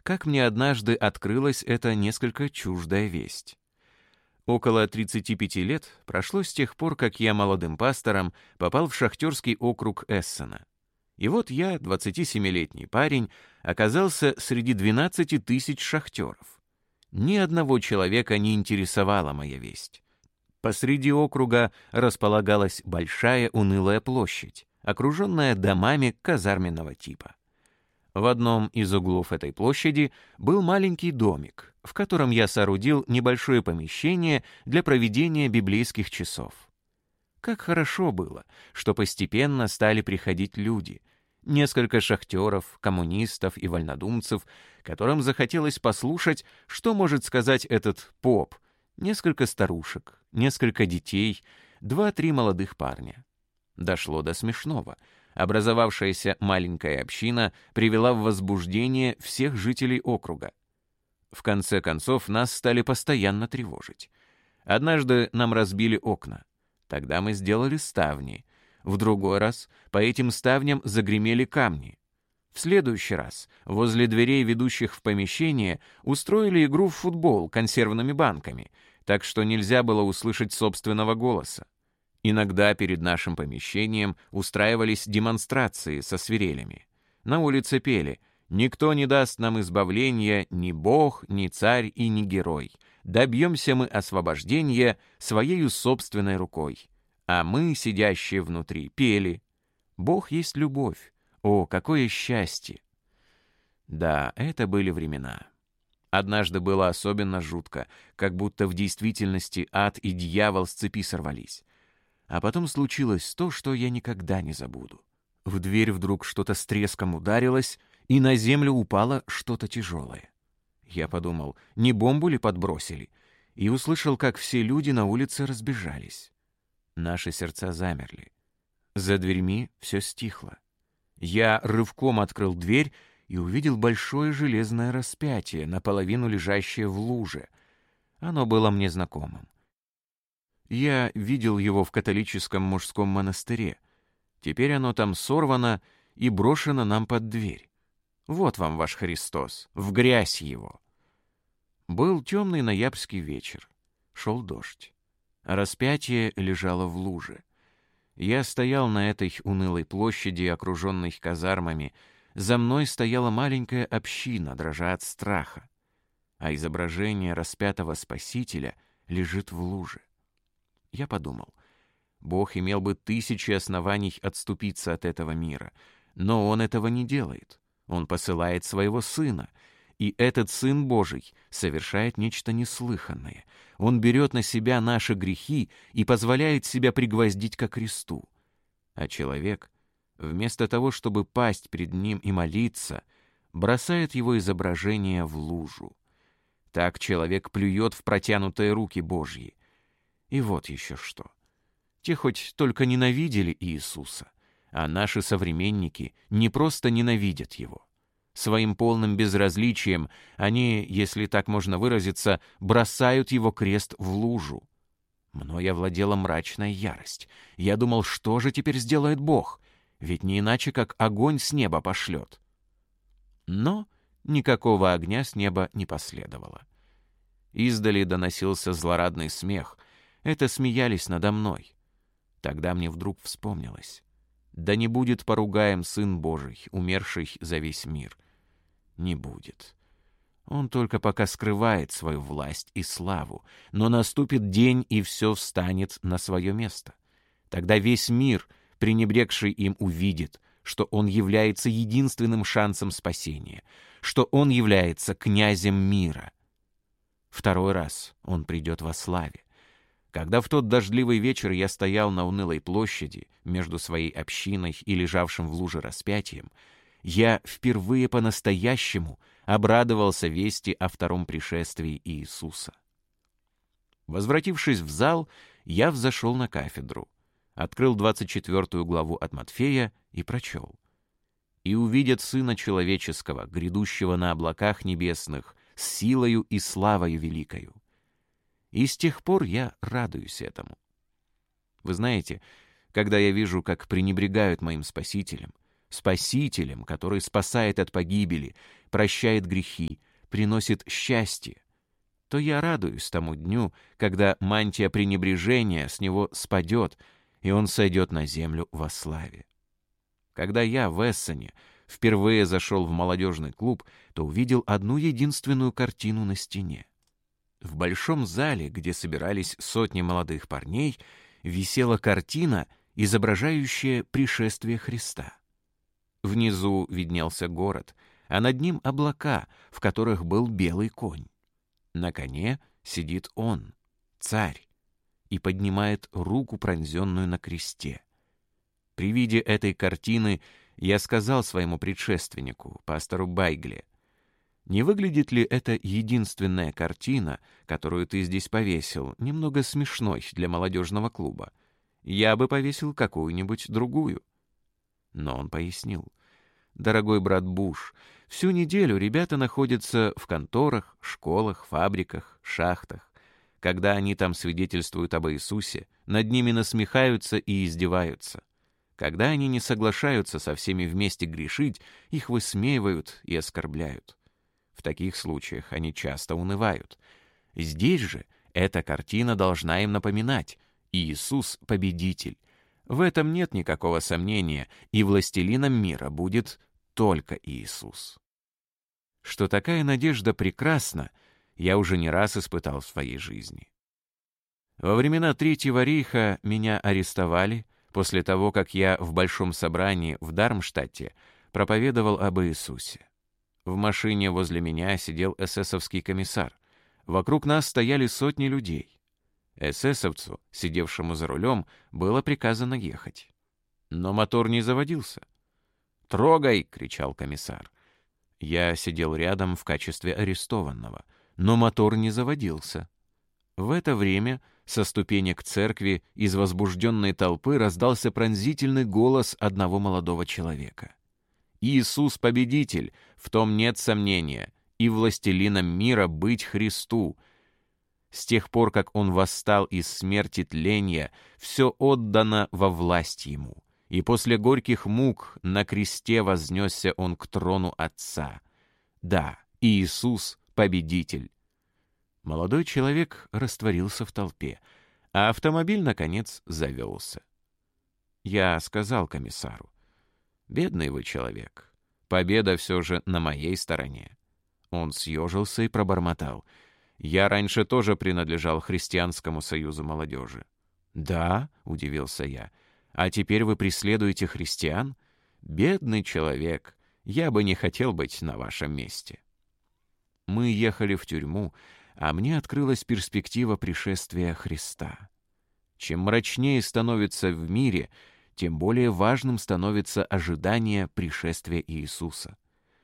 как мне однажды открылась эта несколько чуждая весть. Около 35 лет прошло с тех пор, как я молодым пастором попал в шахтерский округ Эссена. И вот я, 27-летний парень, оказался среди 12 тысяч шахтеров. Ни одного человека не интересовала моя весть. Посреди округа располагалась большая унылая площадь, окруженная домами казарменного типа. В одном из углов этой площади был маленький домик, в котором я соорудил небольшое помещение для проведения библейских часов. Как хорошо было, что постепенно стали приходить люди. Несколько шахтеров, коммунистов и вольнодумцев, которым захотелось послушать, что может сказать этот поп, несколько старушек, несколько детей, 2-3 молодых парня. Дошло до смешного. Образовавшаяся маленькая община привела в возбуждение всех жителей округа. В конце концов, нас стали постоянно тревожить. Однажды нам разбили окна. Тогда мы сделали ставни. В другой раз по этим ставням загремели камни. В следующий раз возле дверей, ведущих в помещение, устроили игру в футбол консервными банками, так что нельзя было услышать собственного голоса. Иногда перед нашим помещением устраивались демонстрации со свирелями. На улице пели: «Никто не даст нам избавления, ни Бог, ни царь и ни герой. Добьемся мы освобождения своею собственной рукой». А мы, сидящие внутри, пели: «Бог есть любовь. О, какое счастье!» Да, это были времена. Однажды было особенно жутко, как будто в действительности ад и дьявол с цепи сорвались. А потом случилось то, что я никогда не забуду. В дверь вдруг что-то с треском ударилось, и на землю упало что-то тяжелое. Я подумал, не бомбу ли подбросили, и услышал, как все люди на улице разбежались. Наши сердца замерли. За дверьми все стихло. Я рывком открыл дверь и увидел большое железное распятие, наполовину лежащее в луже. Оно было мне знакомым. Я видел его в католическом мужском монастыре. Теперь оно там сорвано и брошено нам под дверь. Вот вам ваш Христос, в грязь его. Был темный ноябрьский вечер. Шел дождь. Распятие лежало в луже. Я стоял на этой унылой площади, окруженной казармами. За мной стояла маленькая община, дрожа от страха. А изображение распятого Спасителя лежит в луже. Я подумал, Бог имел бы 1000 оснований отступиться от этого мира, но Он этого не делает. Он посылает Своего Сына, и этот Сын Божий совершает нечто неслыханное. Он берет на себя наши грехи и позволяет себя пригвоздить ко кресту. А человек, вместо того, чтобы пасть перед Ним и молиться, бросает его изображение в лужу. Так человек плюет в протянутые руки Божьи. И вот еще что. Те хоть только ненавидели Иисуса, а наши современники не просто ненавидят Его. Своим полным безразличием они, если так можно выразиться, бросают Его крест в лужу. Мной овладела мрачная ярость. Я думал, что же теперь сделает Бог? Ведь не иначе, как огонь с неба пошлет. Но никакого огня с неба не последовало. Издали доносился злорадный смех. Это смеялись надо мной. Тогда мне вдруг вспомнилось: да не будет поругаем Сын Божий, умерший за весь мир. Не будет. Он только пока скрывает свою власть и славу, но наступит день, и все встанет на свое место. Тогда весь мир, пренебрегший им, увидит, что он является единственным шансом спасения, что он является князем мира. Второй раз он придет во славе. Когда в тот дождливый вечер я стоял на унылой площади между своей общиной и лежавшим в луже распятием, я впервые по-настоящему обрадовался вести о втором пришествии Иисуса. Возвратившись в зал, я взошел на кафедру, открыл 24 главу от Матфея и прочел: «И увидят Сына Человеческого, грядущего на облаках небесных, с силою и славою великою». И с тех пор я радуюсь этому. Вы знаете, когда я вижу, как пренебрегают моим Спасителем, Спасителем, который спасает от погибели, прощает грехи, приносит счастье, то я радуюсь тому дню, когда мантия пренебрежения с него спадет, и он сойдет на землю во славе. Когда я в Эссене впервые зашел в молодежный клуб, то увидел одну единственную картину на стене. В большом зале, где собирались сотни молодых парней, висела картина, изображающая пришествие Христа. Внизу виднелся город, а над ним облака, в которых был белый конь. На коне сидит он, царь, и поднимает руку, пронзенную на кресте. При виде этой картины я сказал своему предшественнику, пастору Байгле: «Не выглядит ли эта единственная картина, которую ты здесь повесил, немного смешной для молодежного клуба? Я бы повесил какую-нибудь другую». Но он пояснил: «Дорогой брат Буш, всю неделю ребята находятся в конторах, школах, фабриках, шахтах. Когда они там свидетельствуют об Иисусе, над ними насмехаются и издеваются. Когда они не соглашаются со всеми вместе грешить, их высмеивают и оскорбляют. В таких случаях они часто унывают. Здесь же эта картина должна им напоминать: Иисус — победитель. В этом нет никакого сомнения, и властелином мира будет только Иисус». Что такая надежда прекрасна, я уже не раз испытал в своей жизни. Во времена Третьего рейха меня арестовали после того, как я в большом собрании в Дармштадте проповедовал об Иисусе. В машине возле меня сидел эсэсовский комиссар. Вокруг нас стояли сотни людей. Эсэсовцу, сидевшему за рулем, было приказано ехать. Но мотор не заводился. «Трогай!» — кричал комиссар. Я сидел рядом в качестве арестованного, но мотор не заводился. В это время со ступенек церкви из возбужденной толпы раздался пронзительный голос одного молодого человека. «Иисус победитель, в том нет сомнения, и властелином мира быть Христу. С тех пор, как Он восстал из смерти тления, все отдано во власть Ему, и после горьких мук на кресте вознесся Он к трону Отца. Да, Иисус победитель». Молодой человек растворился в толпе, а автомобиль, наконец, завелся. Я сказал комиссару: «Бедный вы человек, победа все же на моей стороне». Он съежился и пробормотал: «Я раньше тоже принадлежал Христианскому союзу молодежи». «Да?» — удивился я. «А теперь вы преследуете христиан? Бедный человек, я бы не хотел быть на вашем месте». Мы ехали в тюрьму, а мне открылась перспектива пришествия Христа. Чем мрачнее становится в мире, тем более важным становится ожидание пришествия Иисуса.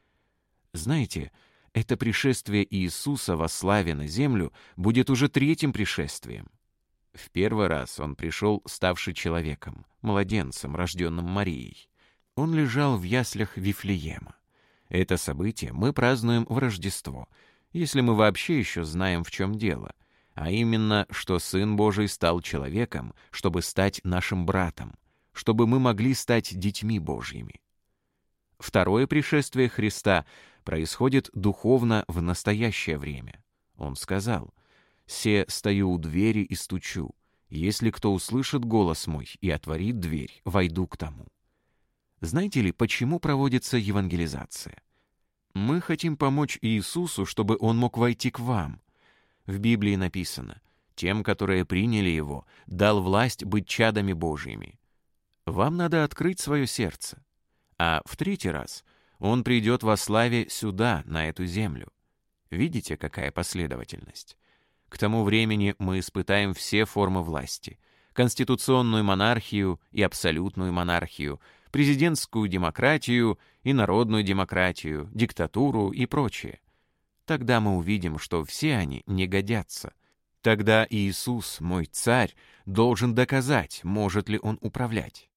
Знаете, это пришествие Иисуса во славе на землю будет уже третьим пришествием. В первый раз Он пришел, ставший человеком, младенцем, рожденным Марией. Он лежал в яслях Вифлеема. Это событие мы празднуем в Рождество, если мы вообще еще знаем, в чем дело, а именно, что Сын Божий стал человеком, чтобы стать нашим братом, чтобы мы могли стать детьми Божьими. Второе пришествие Христа происходит духовно в настоящее время. Он сказал: «Се стою у двери и стучу. Если кто услышит голос мой и отворит дверь, войду к тому». Знаете ли, почему проводится евангелизация? Мы хотим помочь Иисусу, чтобы Он мог войти к вам. В Библии написано: «Тем, которые приняли Его, дал власть быть чадами Божьими». Вам надо открыть свое сердце. А в третий раз Он придет во славе сюда, на эту землю. Видите, какая последовательность? К тому времени мы испытаем все формы власти: конституционную монархию и абсолютную монархию, президентскую демократию и народную демократию, диктатуру и прочее. Тогда мы увидим, что все они не годятся. Тогда Иисус, мой царь, должен доказать, может ли Он управлять.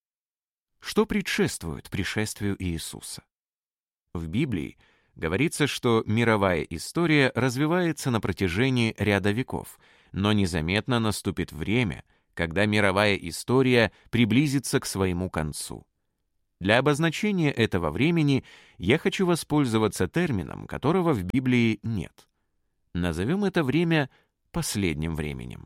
Что предшествует пришествию Иисуса? В Библии говорится, что мировая история развивается на протяжении ряда веков, но незаметно наступит время, когда мировая история приблизится к своему концу. Для обозначения этого времени я хочу воспользоваться термином, которого в Библии нет. Назовем это время последним временем.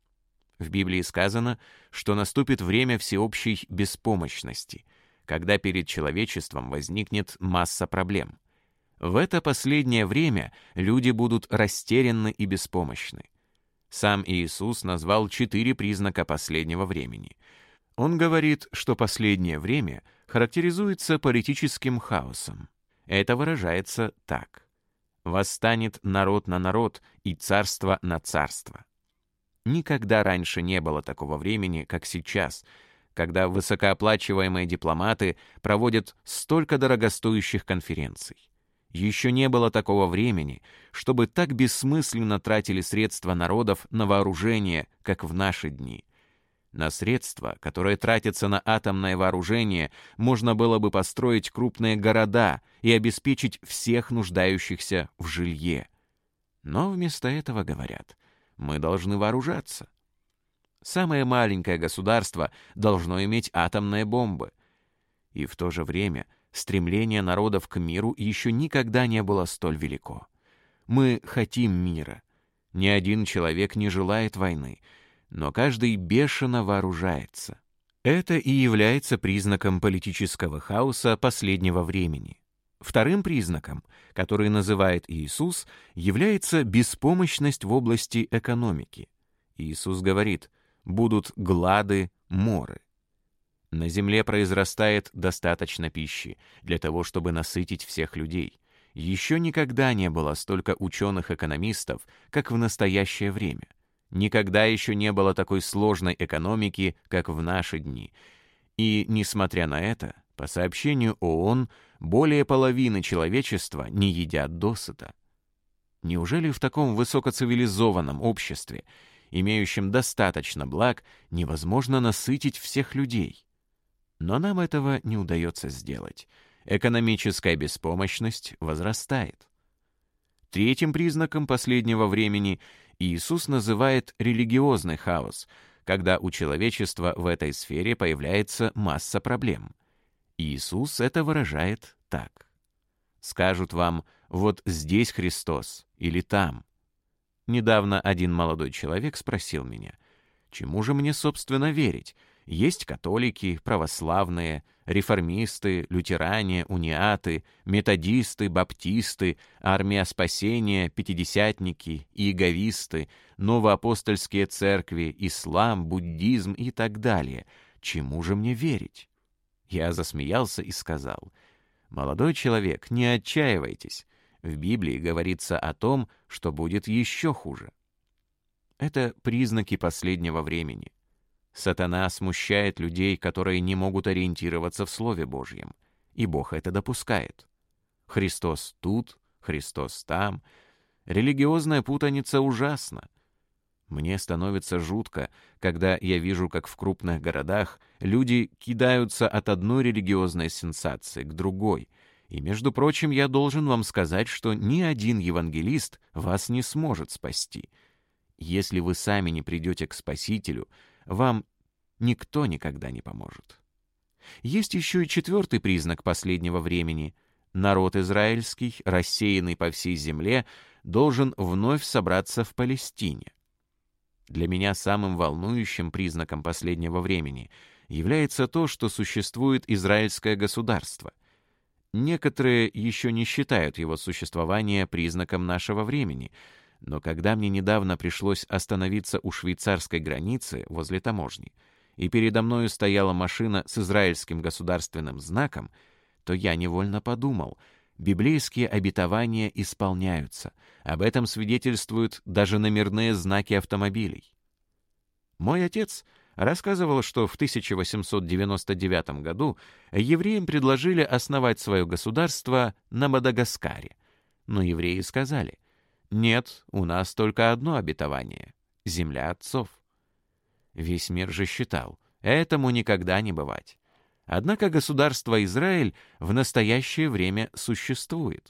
В Библии сказано, что наступит время всеобщей беспомощности, когда перед человечеством возникнет масса проблем. В это последнее время люди будут растеряны и беспомощны. Сам Иисус назвал 4 признака последнего времени. Он говорит, что последнее время характеризуется политическим хаосом. Это выражается так: «Восстанет народ на народ и царство на царство». Никогда раньше не было такого времени, как сейчас, когда высокооплачиваемые дипломаты проводят столько дорогостоящих конференций. Еще не было такого времени, чтобы так бессмысленно тратили средства народов на вооружение, как в наши дни. На средства, которые тратятся на атомное вооружение, можно было бы построить крупные города и обеспечить всех нуждающихся в жилье. Но вместо этого говорят: мы должны вооружаться. Самое маленькое государство должно иметь атомные бомбы. И в то же время стремление народов к миру еще никогда не было столь велико. Мы хотим мира. Ни один человек не желает войны, но каждый бешено вооружается. Это и является признаком политического хаоса последнего времени. Вторым признаком, который называет Иисус, является беспомощность в области экономики. Иисус говорит: будут глады, моры. На земле произрастает достаточно пищи для того, чтобы насытить всех людей. Еще никогда не было столько ученых-экономистов, как в настоящее время. Никогда еще не было такой сложной экономики, как в наши дни. И, несмотря на это, по сообщению ООН, более половины человечества не едят досыта. Неужели в таком высокоцивилизованном обществе, имеющем достаточно благ, невозможно насытить всех людей? Но нам этого не удается сделать. Экономическая беспомощность возрастает. Третьим признаком последнего времени Иисус называет религиозный хаос, когда у человечества в этой сфере появляется масса проблем. Иисус это выражает так: «Скажут вам: вот здесь Христос или там». Недавно один молодой человек спросил меня: чему же мне, собственно, верить? Есть католики, православные, реформисты, лютеране, униаты, методисты, баптисты, армия спасения, пятидесятники, иеговисты, новоапостольские церкви, ислам, буддизм и так далее. Чему же мне верить? Я засмеялся и сказал: молодой человек, не отчаивайтесь. В Библии говорится о том, что будет еще хуже. Это признаки последнего времени. Сатана смущает людей, которые не могут ориентироваться в Слове Божьем, и Бог это допускает. Христос тут, Христос там. Религиозная путаница ужасна. Мне становится жутко, когда я вижу, как в крупных городах люди кидаются от одной религиозной сенсации к другой. И, между прочим, я должен вам сказать, что ни один евангелист вас не сможет спасти. Если вы сами не придете к Спасителю, вам никто никогда не поможет. Есть еще и четвертый признак последнего времени. Народ израильский, рассеянный по всей земле, должен вновь собраться в Палестине. Для меня самым волнующим признаком последнего времени является то, что существует израильское государство. Некоторые еще не считают его существование признаком нашего времени, но когда мне недавно пришлось остановиться у швейцарской границы возле таможни, и передо мною стояла машина с израильским государственным знаком, то я невольно подумал: библейские обетования исполняются. Об этом свидетельствуют даже номерные знаки автомобилей. Мой отец рассказывал, что в 1899 году евреям предложили основать свое государство на Мадагаскаре. Но евреи сказали: «Нет, у нас только одно обетование — земля отцов». Весь мир же считал: этому никогда не бывать. Однако государство Израиль в настоящее время существует.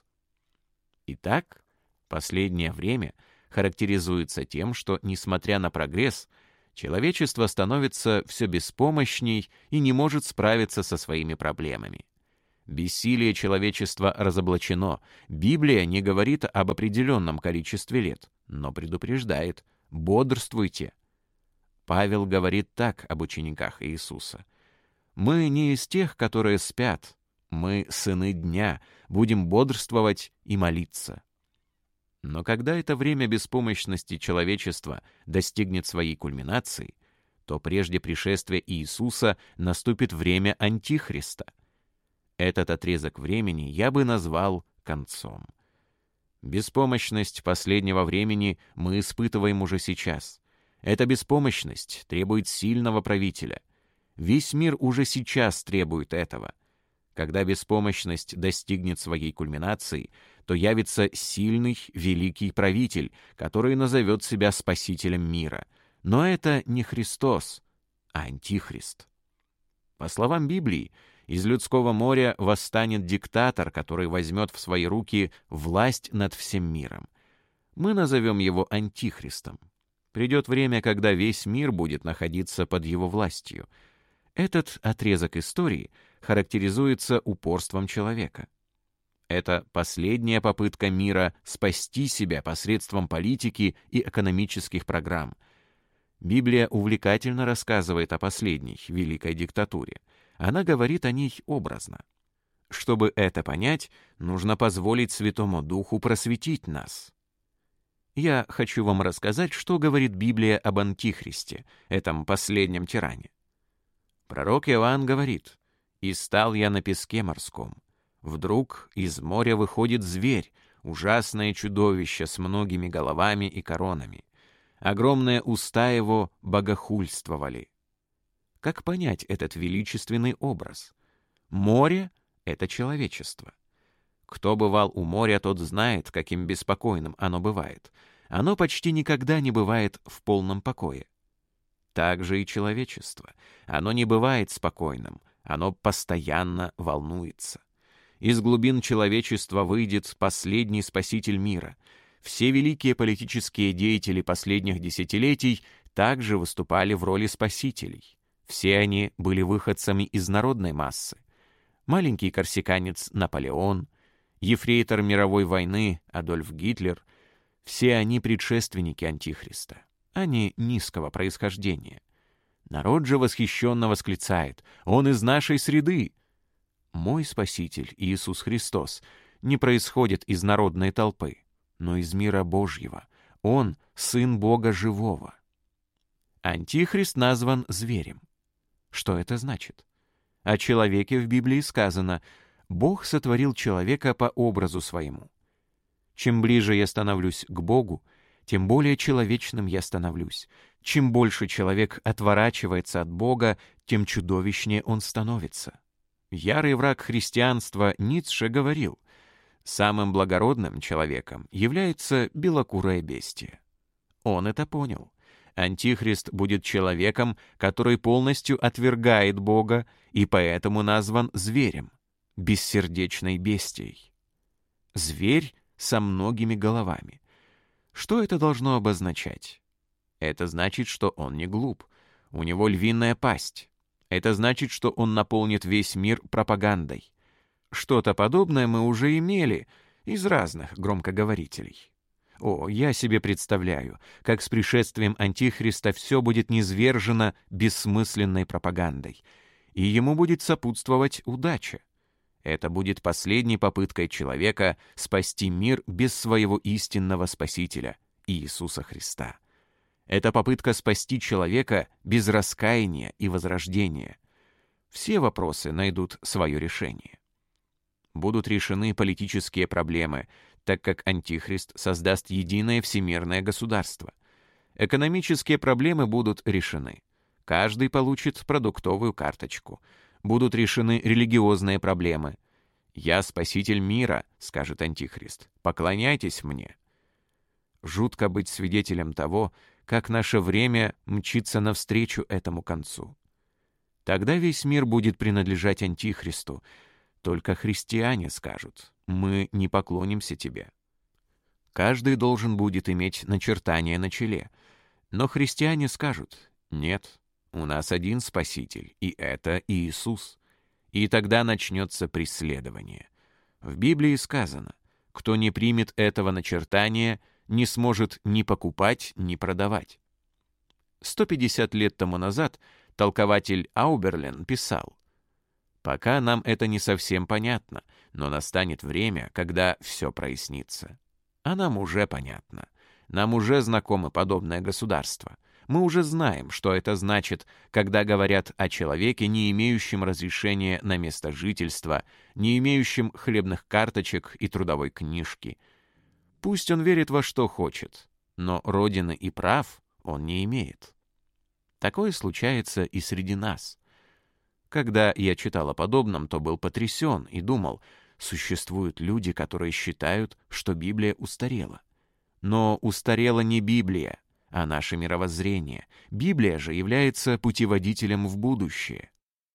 Итак, последнее время характеризуется тем, что, несмотря на прогресс, Человечество становится все беспомощней и не может справиться со своими проблемами. Бессилие человечества разоблачено. Библия не говорит об определенном количестве лет, но предупреждает: бодрствуйте. Павел говорит так об учениках Иисуса: «Мы не из тех, которые спят, мы сыны дня, будем бодрствовать и молиться». Но когда это время беспомощности человечества достигнет своей кульминации, то прежде пришествия Иисуса наступит время Антихриста. Этот отрезок времени я бы назвал концом. Беспомощность последнего времени мы испытываем уже сейчас. Эта беспомощность требует сильного правителя. Весь мир уже сейчас требует этого. Когда беспомощность достигнет своей кульминации, то явится сильный, великий правитель, который назовет себя спасителем мира. Но это не Христос, а Антихрист. По словам Библии, из людского моря восстанет диктатор, который возьмет в свои руки власть над всем миром. Мы назовем его Антихристом. Придет время, когда весь мир будет находиться под его властью. Этот отрезок истории характеризуется упорством человека. Это последняя попытка мира спасти себя посредством политики и экономических программ. Библия увлекательно рассказывает о последней великой диктатуре. Она говорит о ней образно. Чтобы это понять, нужно позволить Святому Духу просветить нас. Я хочу вам рассказать, что говорит Библия об Антихристе, этом последнем тиране. Пророк Иоанн говорит: «И стал я на песке морском. Вдруг из моря выходит зверь, ужасное чудовище с многими головами и коронами. Огромные уста его богохульствовали». Как понять этот величественный образ? Море — это человечество. Кто бывал у моря, тот знает, каким беспокойным оно бывает. Оно почти никогда не бывает в полном покое. Так же и человечество. Оно не бывает спокойным, оно постоянно волнуется. Из глубин человечества выйдет последний спаситель мира. Все великие политические деятели последних десятилетий также выступали в роли спасителей. Все они были выходцами из народной массы. Маленький корсиканец Наполеон, ефрейтор мировой войны Адольф Гитлер — все они предшественники Антихриста. Они низкого происхождения. Народ же восхищенно восклицает: «Он из нашей среды!» Мой Спаситель, Иисус Христос, не происходит из народной толпы, но из мира Божьего. Он — Сын Бога Живого. Антихрист назван зверем. Что это значит? О человеке в Библии сказано: «Бог сотворил человека по образу своему». Чем ближе я становлюсь к Богу, тем более человечным я становлюсь. Чем больше человек отворачивается от Бога, тем чудовищнее он становится. Ярый враг христианства Ницше говорил: «Самым благородным человеком является белокурое бестие». Он это понял. Антихрист будет человеком, который полностью отвергает Бога и поэтому назван зверем, бессердечной бестией. Зверь со многими головами. Что это должно обозначать? Это значит, что он не глуп. У него львиная пасть. Это значит, что он наполнит весь мир пропагандой. Что-то подобное мы уже имели из разных громкоговорителей. О, я себе представляю, как с пришествием Антихриста все будет низвержено бессмысленной пропагандой, и ему будет сопутствовать удача. Это будет последней попыткой человека спасти мир без своего истинного Спасителя, Иисуса Христа. Это попытка спасти человека без раскаяния и возрождения. Все вопросы найдут свое решение. Будут решены политические проблемы, так как Антихрист создаст единое всемирное государство. Экономические проблемы будут решены. Каждый получит продуктовую карточку. Будут решены религиозные проблемы. «Я спаситель мира», — скажет Антихрист, — «поклоняйтесь мне». Жутко быть свидетелем того, как наше время мчится навстречу этому концу. Тогда весь мир будет принадлежать Антихристу. Только христиане скажут: «Мы не поклонимся тебе». Каждый должен будет иметь начертание на челе. Но христиане скажут: Нет, у нас один Спаситель, и это Иисус. И тогда начнется преследование. В Библии сказано: кто не примет этого начертания, не сможет ни покупать, ни продавать. 150 лет тому назад толкователь Ауберлен писал: «Пока нам это не совсем понятно, но настанет время, когда все прояснится. А нам уже понятно. Нам уже знакомо подобное государство. Мы уже знаем, что это значит, когда говорят о человеке, не имеющем разрешения на место жительства, не имеющем хлебных карточек и трудовой книжки. Пусть он верит во что хочет, но родины и прав он не имеет». Такое случается и среди нас. Когда я читал о подобном, то был потрясен и думал, существуют люди, которые считают, что Библия устарела. Но устарела не Библия, а наше мировоззрение. Библия же является путеводителем в будущее.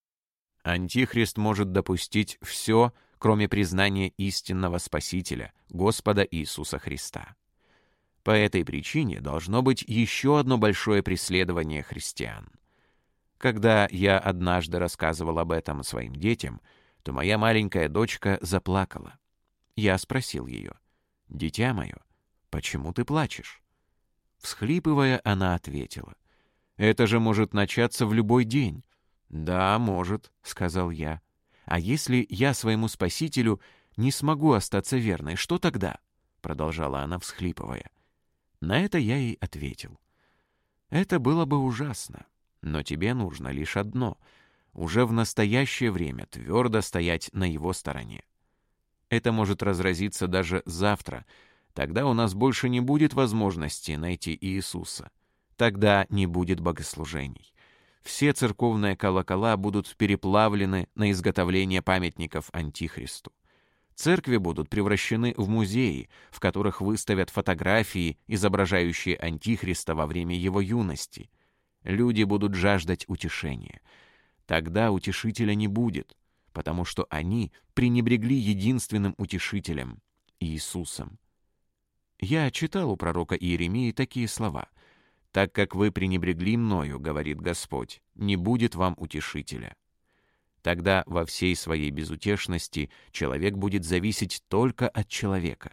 Антихрист может допустить все, кроме признания истинного Спасителя, Господа Иисуса Христа. По этой причине должно быть еще одно большое преследование христиан. Когда я однажды рассказывал об этом своим детям, то моя маленькая дочка заплакала. Я спросил ее: «Дитя мое, почему ты плачешь?» Всхлипывая, она ответила: «Это же может начаться в любой день». «Да, может», — сказал я. «А если я своему Спасителю не смогу остаться верной, что тогда?» — продолжала она, всхлипывая. На это я ей ответил: «Это было бы ужасно, но тебе нужно лишь одно — уже в настоящее время твердо стоять на его стороне. Это может разразиться даже завтра. Тогда у нас больше не будет возможности найти Иисуса. Тогда не будет богослужений. Все церковные колокола будут переплавлены на изготовление памятников Антихристу. Церкви будут превращены в музеи, в которых выставят фотографии, изображающие Антихриста во время его юности. Люди будут жаждать утешения. Тогда утешителя не будет, потому что они пренебрегли единственным утешителем — Иисусом. Я читал у пророка Иеремии такие слова: «Так как вы пренебрегли мною, — говорит Господь, — не будет вам утешителя». Тогда во всей своей безутешности человек будет зависеть только от человека.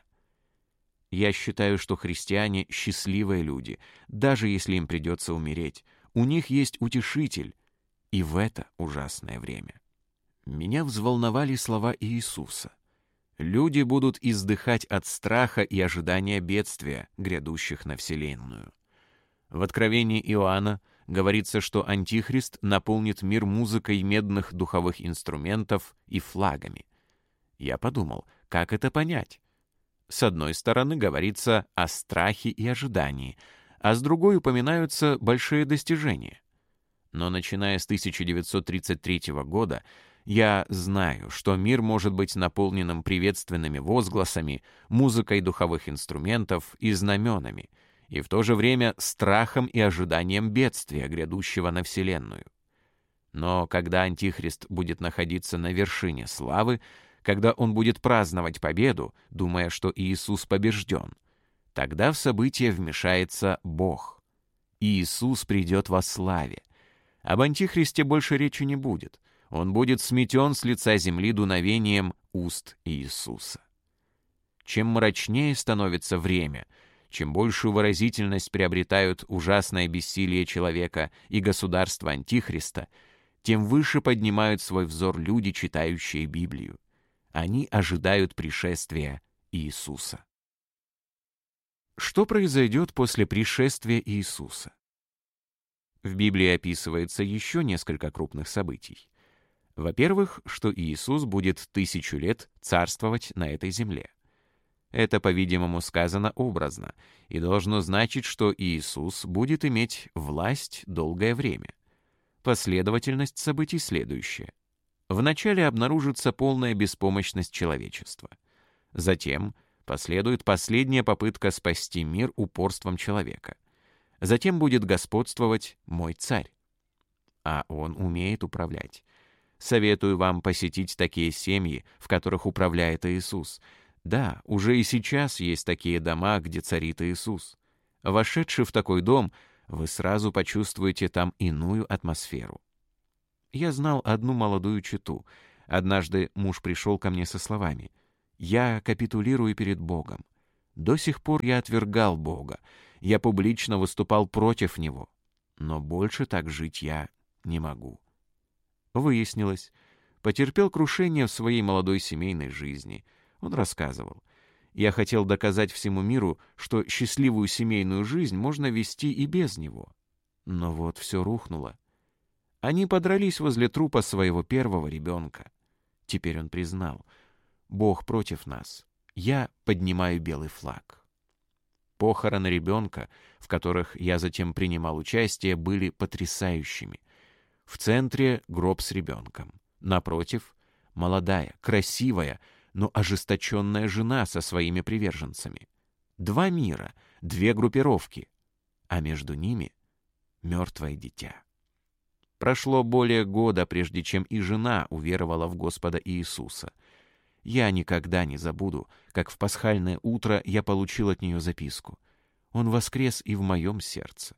Я считаю, что христиане — счастливые люди, даже если им придется умереть. У них есть утешитель, и в это ужасное время. Меня взволновали слова Иисуса. Люди будут издыхать от страха и ожидания бедствия, грядущих на вселенную. В Откровении Иоанна говорится, что Антихрист наполнит мир музыкой медных духовых инструментов и флагами. Я подумал, как это понять? С одной стороны говорится о страхе и ожидании, а с другой упоминаются большие достижения. Но начиная с 1933 года я знаю, что мир может быть наполненным приветственными возгласами, музыкой духовых инструментов и знаменами, и в то же время страхом и ожиданием бедствия, грядущего на Вселенную. Но когда Антихрист будет находиться на вершине славы, когда он будет праздновать победу, думая, что Иисус побежден, тогда в событие вмешается Бог. Иисус придет во славе. Об Антихристе больше речи не будет. Он будет сметен с лица земли дуновением уст Иисуса. Чем мрачнее становится время, чем большую выразительность приобретают ужасное бессилие человека и государство Антихриста, тем выше поднимают свой взор люди, читающие Библию. Они ожидают пришествия Иисуса. Что произойдет после пришествия Иисуса? В Библии описывается еще несколько крупных событий. Во-первых, что Иисус будет 1000 лет царствовать на этой земле. Это, по-видимому, сказано образно и должно значить, что Иисус будет иметь власть долгое время. Последовательность событий следующая. Вначале обнаружится полная беспомощность человечества. Затем последует последняя попытка спасти мир упорством человека. Затем будет господствовать мой царь. А он умеет управлять. Советую вам посетить такие семьи, в которых управляет Иисус. Да, уже и сейчас есть такие дома, где царит Иисус. Вошедший в такой дом, вы сразу почувствуете там иную атмосферу. Я знал одну молодую чету. Однажды муж пришел ко мне со словами: «Я капитулирую перед Богом. До сих пор я отвергал Бога. Я публично выступал против Него. Но больше так жить я не могу». Выяснилось, потерпел крушение в своей молодой семейной жизни. Он рассказывал: «Я хотел доказать всему миру, что счастливую семейную жизнь можно вести и без него. Но вот все рухнуло. Они подрались возле трупа своего первого ребенка. Теперь он признал: Бог против нас. Я поднимаю белый флаг». Похороны ребенка, в которых я затем принимал участие, были потрясающими. В центре гроб с ребенком. Напротив — молодая, красивая, но ожесточенная жена со своими приверженцами. Два мира, две группировки, а между ними — мертвое дитя. Прошло более года, прежде чем и жена уверовала в Господа Иисуса. Я никогда не забуду, как в пасхальное утро я получил от нее записку: «Он воскрес и в моем сердце».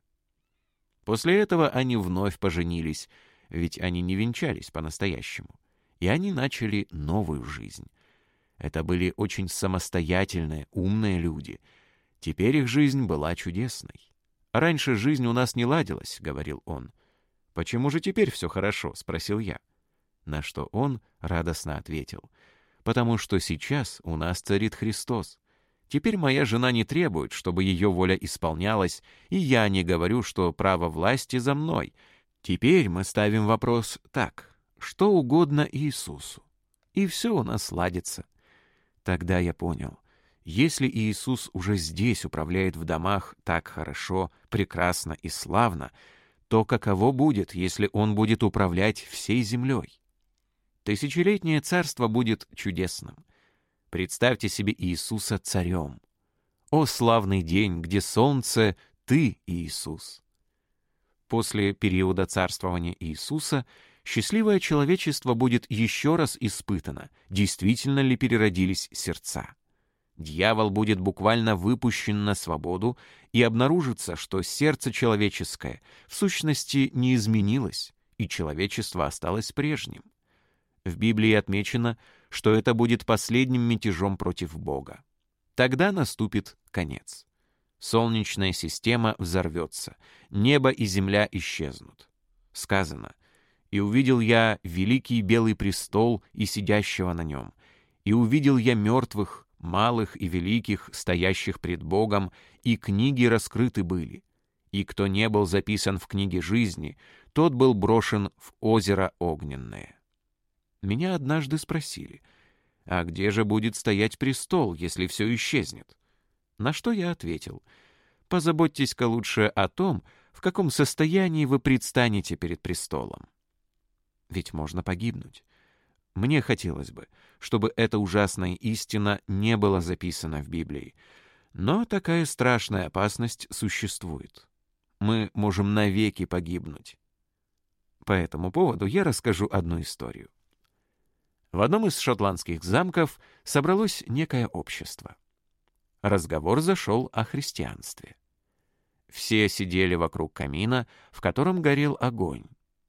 После этого они вновь поженились, ведь они не венчались по-настоящему, и они начали новую жизнь. Это были очень самостоятельные, умные люди. Теперь их жизнь была чудесной. «Раньше жизнь у нас не ладилась», — говорил он. «Почему же теперь все хорошо?» — спросил я. На что он радостно ответил: «Потому что сейчас у нас царит Христос. Теперь моя жена не требует, чтобы ее воля исполнялась, и я не говорю, что право власти за мной. Теперь мы ставим вопрос так: что угодно Иисусу, и все у нас ладится». Тогда я понял: если Иисус уже здесь управляет в домах так хорошо, прекрасно и славно, то каково будет, если Он будет управлять всей землей? Тысячелетнее царство будет чудесным. Представьте себе Иисуса царем. О, славный день, где солнце — ты, Иисус! После периода царствования Иисуса счастливое человечество будет еще раз испытано, действительно ли переродились сердца. Дьявол будет буквально выпущен на свободу, и обнаружится, что сердце человеческое в сущности не изменилось, и человечество осталось прежним. В Библии отмечено, что это будет последним мятежом против Бога. Тогда наступит конец. Солнечная система взорвется, небо и земля исчезнут. Сказано: «И увидел я великий белый престол и сидящего на нем, и увидел я мертвых, малых и великих, стоящих пред Богом, и книги раскрыты были. И кто не был записан в книге жизни, тот был брошен в озеро огненное». Меня однажды спросили: «А где же будет стоять престол, если все исчезнет?» На что я ответил: «Позаботьтесь-ка лучше о том, в каком состоянии вы предстанете перед престолом». Ведь можно погибнуть. Мне хотелось бы, чтобы эта ужасная истина не была записана в Библии. Но такая страшная опасность существует. Мы можем навеки погибнуть. По этому поводу я расскажу одну историю. В одном из шотландских замков собралось некое общество. Разговор зашел о христианстве. Все сидели вокруг камина, в котором горел огонь.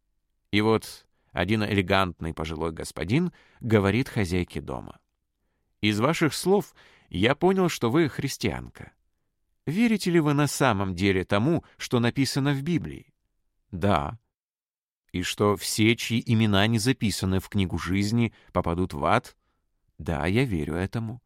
И вот один элегантный пожилой господин говорит хозяйке дома: «Из ваших слов я понял, что вы христианка. Верите ли вы на самом деле тому, что написано в Библии?» «Да». «И что все, чьи имена не записаны в книгу жизни, попадут в ад?» «Да, я верю этому».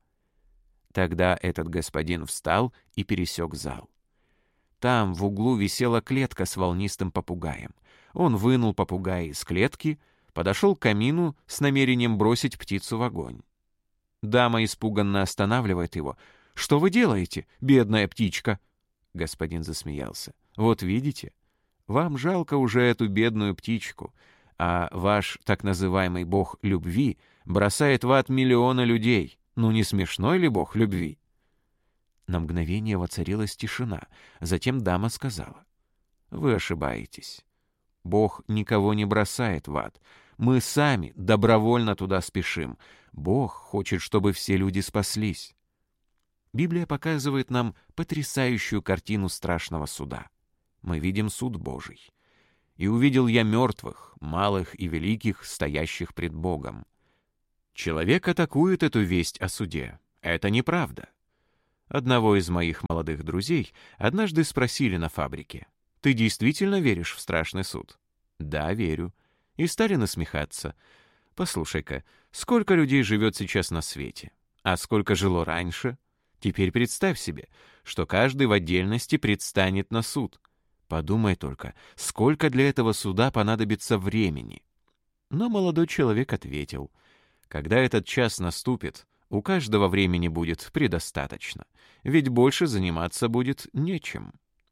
Тогда этот господин встал и пересек зал. Там в углу висела клетка с волнистым попугаем. Он вынул попугая из клетки, подошел к камину с намерением бросить птицу в огонь. Дама испуганно останавливает его. «Что вы делаете, бедная птичка?» Господин засмеялся. «Вот видите, вам жалко уже эту бедную птичку, а ваш так называемый бог любви бросает в ад миллионы людей. Ну не смешной ли бог любви?» На мгновение воцарилась тишина. Затем дама сказала: «Вы ошибаетесь. Бог никого не бросает в ад. Мы сами добровольно туда спешим. Бог хочет, чтобы все люди спаслись». Библия показывает нам потрясающую картину страшного суда. мы видим суд Божий. И увидел я мертвых, малых и великих, стоящих пред Богом. Человек атакует эту весть о суде. Это неправда. Одного из моих молодых друзей однажды спросили на фабрике: «Ты действительно веришь в страшный суд?» «Да, верю». И стали насмехаться. «Послушай-ка, сколько людей живет сейчас на свете? А сколько жило раньше? Теперь представь себе, что каждый в отдельности предстанет на суд. Подумай только, сколько для этого суда понадобится времени». Но молодой человек ответил: «Когда этот час наступит, у каждого времени будет предостаточно, ведь больше заниматься будет нечем».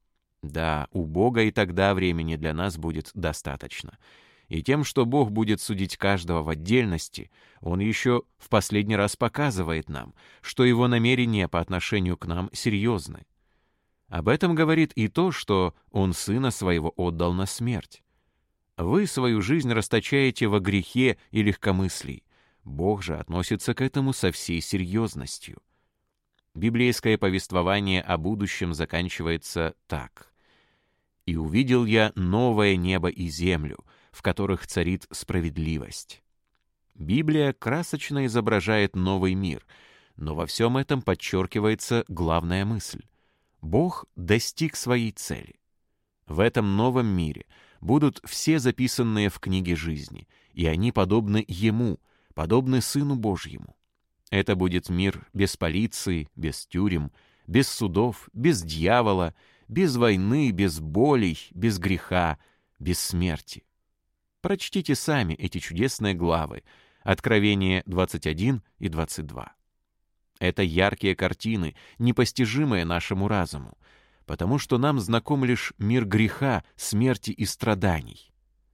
Да, у Бога и тогда времени для нас будет достаточно. И тем, что Бог будет судить каждого в отдельности, Он еще в последний раз показывает нам, что Его намерения по отношению к нам серьезны. Об этом говорит и то, что Он Сына Своего отдал на смерть. Вы свою жизнь расточаете во грехе и легкомыслии. Бог же относится к этому со всей серьезностью. Библейское повествование о будущем заканчивается так: «И увидел я новое небо и землю, в которых царит справедливость». Библия красочно изображает новый мир, но во всем этом подчеркивается главная мысль: Бог достиг своей цели. В этом новом мире будут все записанные в книге жизни, и они подобны Ему, подобны Сыну Божьему. Это будет мир без полиции, без тюрем, без судов, без дьявола, без войны, без болей, без греха, без смерти. Прочтите сами эти чудесные главы, Откровение 21 и 22. Это яркие картины, непостижимые нашему разуму, потому что нам знаком лишь мир греха, смерти и страданий.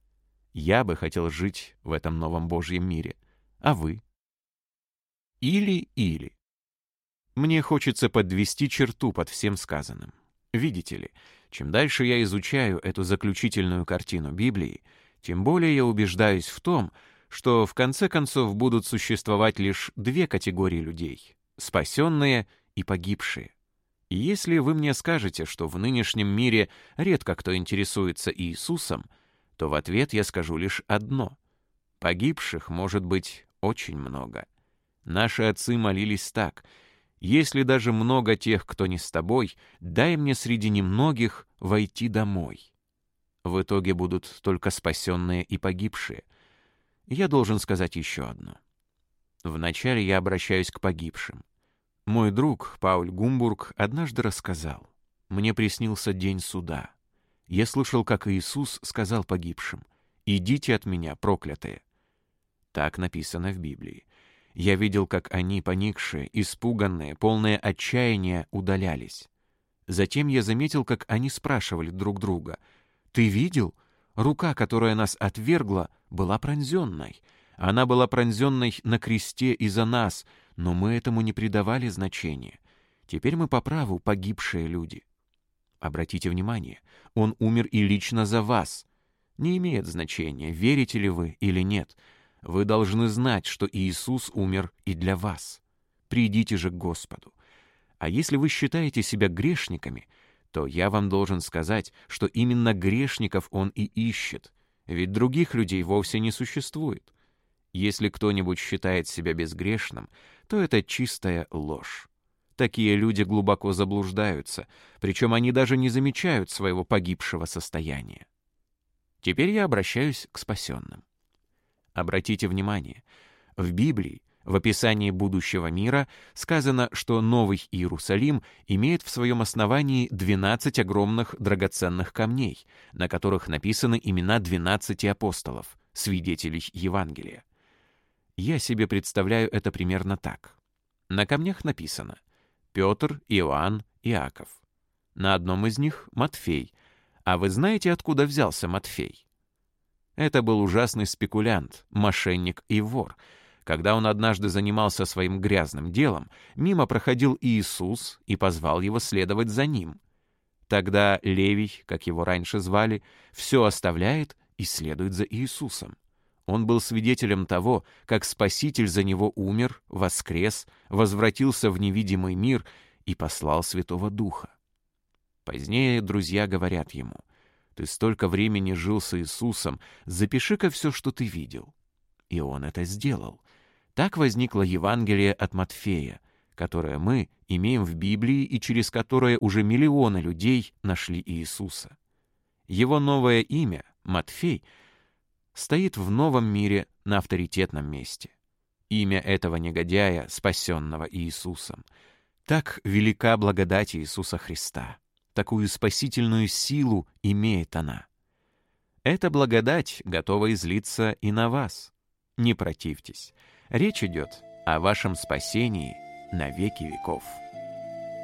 Я бы хотел жить в этом новом Божьем мире. А вы? Или. Мне хочется подвести черту под всем сказанным. Видите ли, чем дальше я изучаю эту заключительную картину Библии, тем более я убеждаюсь в том, что в конце концов будут существовать лишь две категории людей — спасенные и погибшие. И если вы мне скажете, что в нынешнем мире редко кто интересуется Иисусом, то в ответ я скажу лишь одно: погибших может быть очень много. Наши отцы молились так: «Если даже много тех, кто не с тобой, дай мне среди немногих войти домой». В итоге будут только спасенные и погибшие. Я должен сказать еще одно. Вначале я обращаюсь к погибшим. Мой друг Пауль Гумбург однажды рассказал: «Мне приснился день суда. Я слышал, как Иисус сказал погибшим: „Идите от меня, проклятые“». Так написано в Библии. Я видел, как они, поникшие, испуганные, полные отчаяния, удалялись. Затем я заметил, как они спрашивали друг друга: «Ты видел? Рука, которая нас отвергла, была пронзенной. Она была пронзенной на кресте из-за нас, но мы этому не придавали значения. Теперь мы по праву погибшие люди». Обратите внимание, Он умер и лично за вас. Не имеет значения, верите ли вы или нет. Вы должны знать, что Иисус умер и для вас. Придите же к Господу. А если вы считаете себя грешниками, то я вам должен сказать, что именно грешников Он и ищет, ведь других людей вовсе не существует. Если кто-нибудь считает себя безгрешным, то это чистая ложь. Такие люди глубоко заблуждаются, причем они даже не замечают своего погибшего состояния. Теперь я обращаюсь к спасенным. Обратите внимание, в Библии, в описании будущего мира, сказано, что Новый Иерусалим имеет в своем основании 12 огромных драгоценных камней, на которых написаны имена 12 апостолов, свидетелей Евангелия. Я себе представляю это примерно так. На камнях написано Петр, Иоанн, Иаков. На одном из них Матфей. А вы знаете, откуда взялся Матфей? Это был ужасный спекулянт, мошенник и вор. Когда он однажды занимался своим грязным делом, мимо проходил Иисус и позвал его следовать за ним. Тогда Левий, как его раньше звали, все оставляет и следует за Иисусом. Он был свидетелем того, как Спаситель за него умер, воскрес, возвратился в невидимый мир и послал Святого Духа. Позднее друзья говорят ему: Ты столько времени жил с Иисусом, запиши-ка все, что ты видел». И он это сделал. Так возникло Евангелие от Матфея, которое мы имеем в Библии и через которое уже миллионы людей нашли Иисуса. Его новое имя, Матфей, стоит в новом мире на авторитетном месте. Имя этого негодяя, спасенного Иисусом. Так велика благодать Иисуса Христа. Такую спасительную силу имеет она. Эта благодать готова излиться и на вас. Не противьтесь. Речь идет о вашем спасении на веки веков.